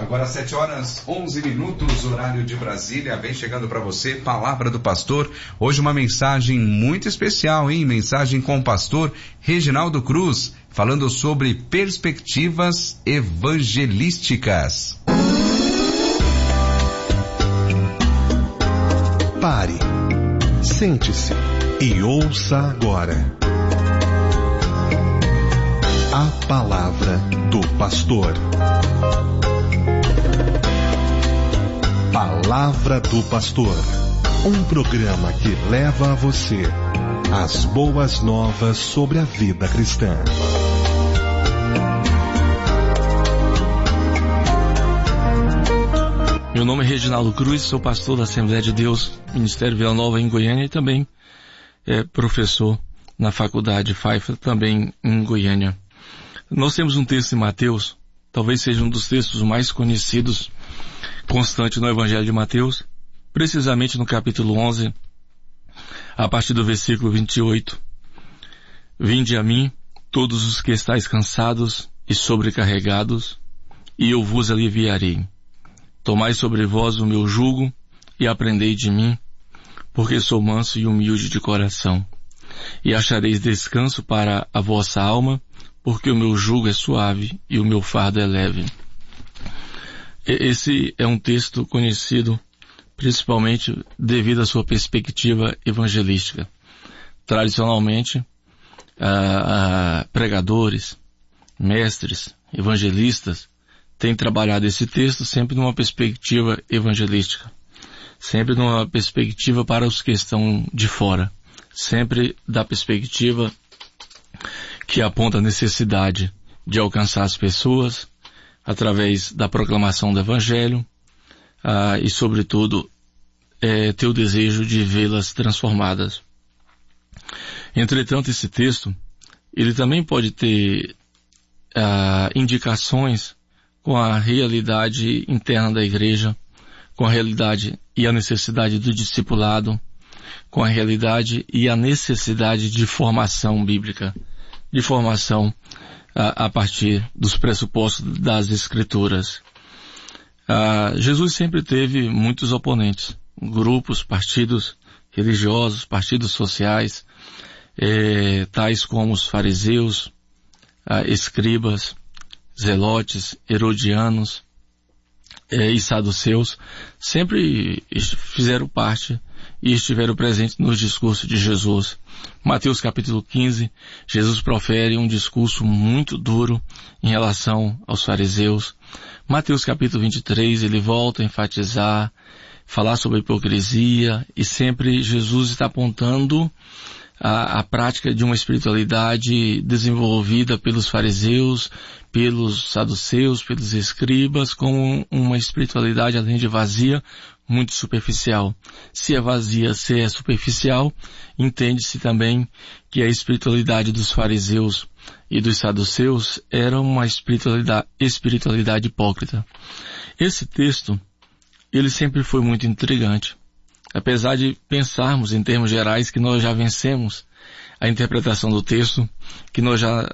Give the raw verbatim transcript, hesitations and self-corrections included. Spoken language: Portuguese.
Agora sete horas onze minutos, horário de Brasília, vem chegando para você, Palavra do Pastor. Hoje uma mensagem muito especial, hein? Mensagem com o pastor Reginaldo Cruz, falando sobre perspectivas evangelísticas. Pare, sente-se e ouça agora a Palavra do Pastor. Palavra do Pastor, um programa que leva a você as boas novas sobre a vida cristã. Meu nome é Reginaldo Cruz, sou pastor da Assembleia de Deus, Ministério Vila Nova em Goiânia e também é professor na Faculdade Pfeiffer, também em Goiânia. Nós temos um texto em Mateus, talvez seja um dos textos mais conhecidos, constante no Evangelho de Mateus, precisamente no capítulo onze, a partir do versículo vinte e oito. Vinde a mim, todos os que estáis cansados e sobrecarregados, e eu vos aliviarei. Tomai sobre vós o meu jugo e aprendei de mim, porque sou manso e humilde de coração. E achareis descanso para a vossa alma, porque o meu jugo é suave e o meu fardo é leve. Esse é um texto conhecido principalmente devido à sua perspectiva evangelística. Tradicionalmente, a, a, pregadores, mestres, evangelistas têm trabalhado esse texto sempre numa perspectiva evangelística, sempre numa perspectiva para os que estão de fora, sempre da perspectiva que aponta a necessidade de alcançar as pessoas através da proclamação do Evangelho ah, e, sobretudo, é, ter o desejo de vê-las transformadas. Entretanto, esse texto, ele também pode ter ah, indicações com a realidade interna da igreja, com a realidade e a necessidade do discipulado, com a realidade e a necessidade de formação bíblica, de formação a, a partir dos pressupostos das Escrituras. Ah, Jesus sempre teve muitos oponentes, grupos, partidos religiosos, partidos sociais, eh, tais como os fariseus, ah, escribas, zelotes, herodianos eh, e saduceus, sempre fizeram parte e estiveram presentes nos discursos de Jesus. Mateus capítulo quinze, Jesus profere um discurso muito duro em relação aos fariseus. Mateus capítulo vinte e três, ele volta a enfatizar, falar sobre a hipocrisia, e sempre Jesus está apontando a, a prática de uma espiritualidade desenvolvida pelos fariseus, pelos saduceus, pelos escribas, como uma espiritualidade, além de vazia, muito superficial. Se é vazia, se é superficial, entende-se também que a espiritualidade dos fariseus e dos saduceus era uma espiritualidade, espiritualidade hipócrita. Esse texto, ele sempre foi muito intrigante. Apesar de pensarmos em termos gerais que nós já vencemos a interpretação do texto, que nós já